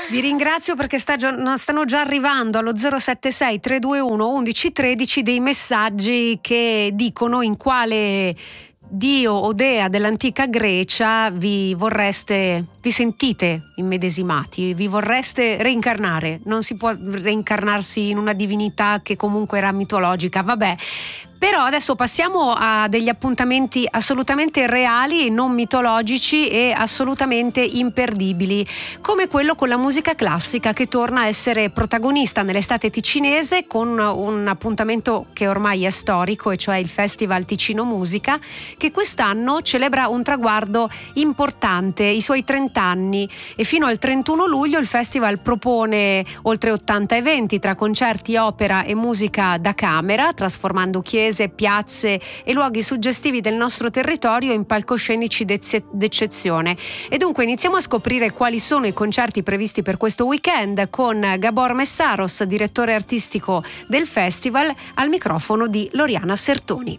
Vi ringrazio perché stanno già arrivando allo 076 321 1113 dei messaggi che dicono in quale dio o dea dell'antica Grecia vi sentite immedesimati, vi vorreste reincarnare. Non si può reincarnarsi in una divinità che comunque era mitologica, vabbè. Però adesso passiamo a degli appuntamenti assolutamente reali, non mitologici e assolutamente imperdibili, come quello con la musica classica che torna a essere protagonista nell'estate ticinese con un appuntamento che ormai è storico, e cioè il Festival Ticino Musica, che quest'anno celebra un traguardo importante, i suoi 30 anni, e fino al 31 luglio il festival propone oltre 80 eventi tra concerti, opera e musica da camera, trasformando chiese, piazze e luoghi suggestivi del nostro territorio in palcoscenici d'eccezione. E dunque iniziamo a scoprire quali sono i concerti previsti per questo weekend con Gabor Messaros, direttore artistico del festival, al microfono di Loriana Sertoni.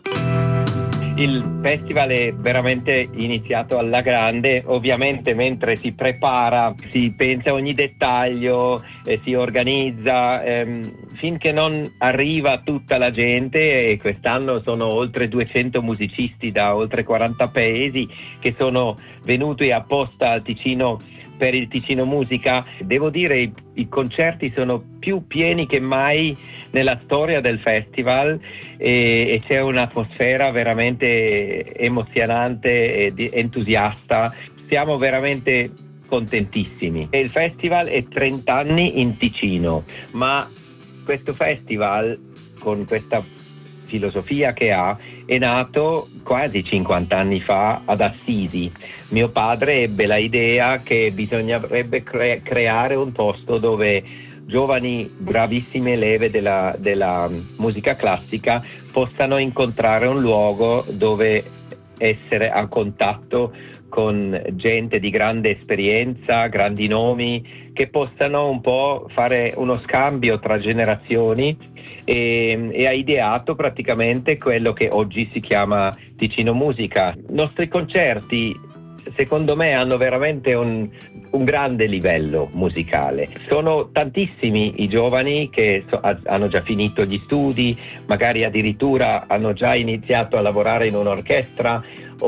Il festival è veramente iniziato alla grande, ovviamente mentre si prepara, si pensa a ogni dettaglio, si organizza, finché non arriva tutta la gente, e quest'anno sono oltre 200 musicisti da oltre 40 paesi che sono venuti apposta al Ticino per il Ticino Musica. Devo dire, i concerti sono più pieni che mai nella storia del festival, e c'è un'atmosfera veramente emozionante e entusiasta. Siamo veramente contentissimi. Il festival è 30 anni in Ticino, ma questo festival, con questa filosofia che ha, è nato quasi 50 anni fa ad Assisi. Mio padre ebbe la idea che bisognerebbe creare un posto dove giovani bravissime leve della musica classica possano incontrare un luogo dove essere a contatto con gente di grande esperienza, grandi nomi, che possano un po' fare uno scambio tra generazioni, e ha ideato praticamente quello che oggi si chiama Ticino Musica. I nostri concerti, secondo me, hanno veramente un grande livello musicale. Sono tantissimi i giovani che hanno già finito gli studi, magari addirittura hanno già iniziato a lavorare in un'orchestra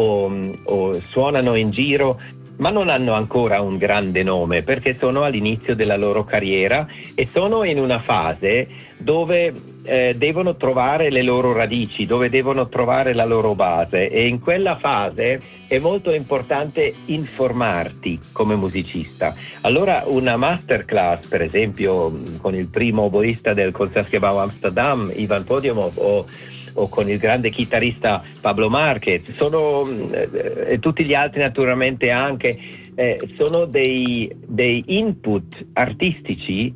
o suonano in giro, ma non hanno ancora un grande nome perché sono all'inizio della loro carriera e sono in una fase dove devono trovare le loro radici, dove devono trovare la loro base, e in quella fase è molto importante informarti come musicista. Allora una masterclass, per esempio con il primo oboista del Concertgebouw Amsterdam, Ivan Podiumov, o con il grande chitarrista Pablo Marquez, e tutti gli altri naturalmente anche, sono dei input artistici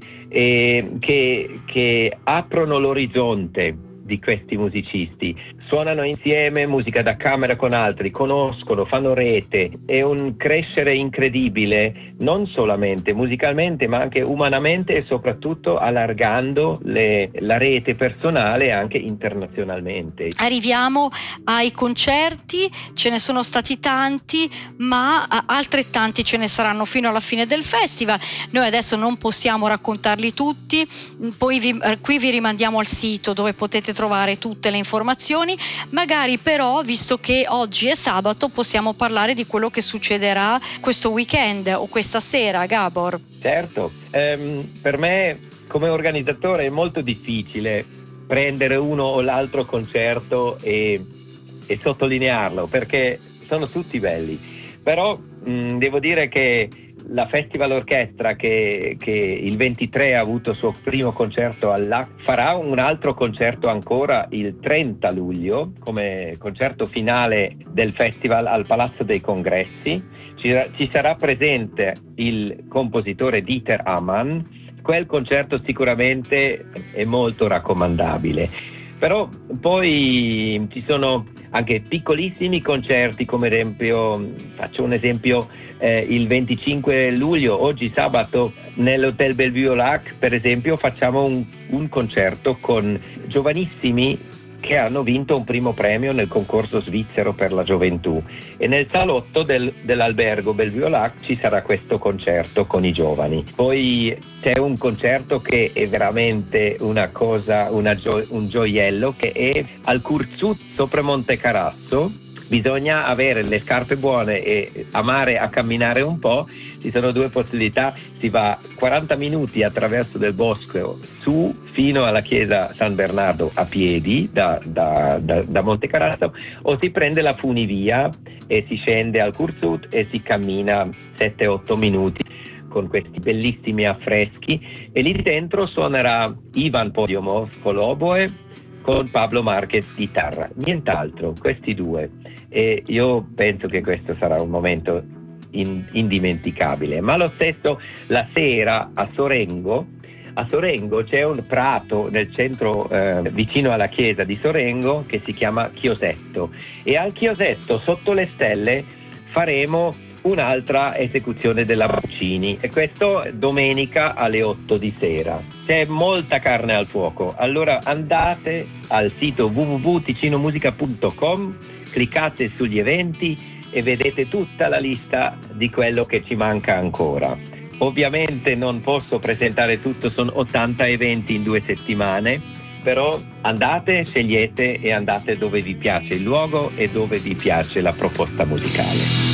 che aprono l'orizzonte di questi musicisti. Suonano insieme musica da camera con altri, conoscono, fanno rete. È un crescere incredibile, non solamente musicalmente ma anche umanamente, e soprattutto allargando la rete personale anche internazionalmente. Arriviamo ai concerti, ce ne sono stati tanti, ma altrettanti ce ne saranno fino alla fine del festival. Noi adesso non possiamo raccontarli tutti, poi qui vi rimandiamo al sito dove potete trovare tutte le informazioni. Magari però, visto che oggi è sabato, possiamo parlare di quello che succederà questo weekend o questa sera, Gabor. Certo, per me come organizzatore è molto difficile prendere uno o l'altro concerto e sottolinearlo, perché sono tutti belli. Però devo dire che la Festival Orchestra, che il 23 ha avuto il suo primo concerto all'AC, farà un altro concerto ancora il 30 luglio come concerto finale del festival al Palazzo dei Congressi. Ci sarà presente il compositore Dieter Amann. Quel concerto sicuramente è molto raccomandabile. Però poi ci sono anche piccolissimi concerti, come esempio, faccio un esempio, il 25 luglio, oggi sabato, nell'Hotel Bellevue Lac, per esempio, facciamo un concerto con giovanissimi che hanno vinto un primo premio nel concorso svizzero per la gioventù, e nel salotto dell'albergo Bellevue Lac ci sarà questo concerto con i giovani. Poi c'è un concerto che è veramente una cosa, un gioiello, che è al Curzut sopra Monte Carasso. Bisogna avere le scarpe buone e amare a camminare un po'. Ci sono due possibilità: si va 40 minuti attraverso del bosco su fino alla chiesa San Bernardo a piedi da Monte Carasso, o si prende la funivia e si scende al Curzut e si cammina 7-8 minuti con questi bellissimi affreschi, e lì dentro suonerà Ivan Podiumov con l'oboe, con Pablo Marquez chitarra, nient'altro, questi due. E io penso che questo sarà un momento indimenticabile. Ma lo stesso la sera a Sorengo c'è un prato nel centro, vicino alla chiesa di Sorengo, che si chiama Chiosetto, e al Chiosetto sotto le stelle faremo un'altra esecuzione della Puccini, e questo domenica alle 8 di sera. C'è molta carne al fuoco, allora andate al sito www.ticinomusica.com, cliccate sugli eventi e vedete tutta la lista di quello che ci manca ancora. Ovviamente non posso presentare tutto, sono 80 eventi in 2 settimane, però andate, scegliete e andate dove vi piace il luogo e dove vi piace la proposta musicale.